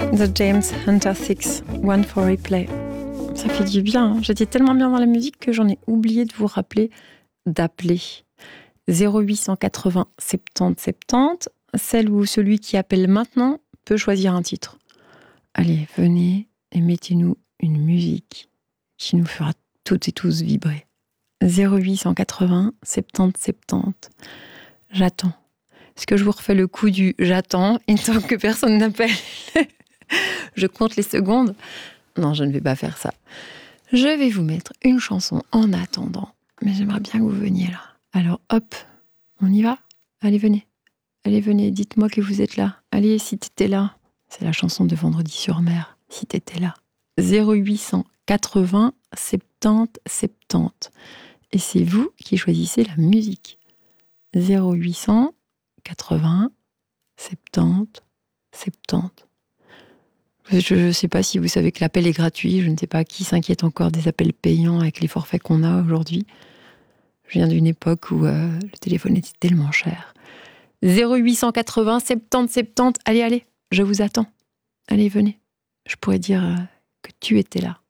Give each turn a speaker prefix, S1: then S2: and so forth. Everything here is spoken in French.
S1: The James Hunter 6, One for Replay. Ça fait du bien, hein. J'étais tellement bien dans la musique que j'en ai oublié de vous rappeler d'appeler 0880 70 70. Celle ou celui qui appelle maintenant peut choisir un titre. Allez, venez et mettez-nous une musique qui nous fera toutes et tous vibrer. 0880 70 70. J'attends. Est-ce que je vous refais le coup du j'attends et tant que personne n'appelle je compte les secondes? Non, je ne vais pas faire ça. Je vais vous mettre une chanson en attendant, mais j'aimerais bien que vous veniez là. Alors hop, on y va? Allez, venez. Allez, venez, dites-moi que vous êtes là. Allez, si t'étais là. C'est la chanson de Vendredi sur mer, si t'étais là. 0880 70 70. Et c'est vous qui choisissez la musique. 0880 70 70. Je ne sais pas si vous savez que l'appel est gratuit. Je ne sais pas qui s'inquiète encore des appels payants avec les forfaits qu'on a aujourd'hui. Je viens d'une époque où le téléphone était tellement cher. 0880 70 70. Allez, allez, je vous attends. Allez, venez. Je pourrais dire que tu étais là.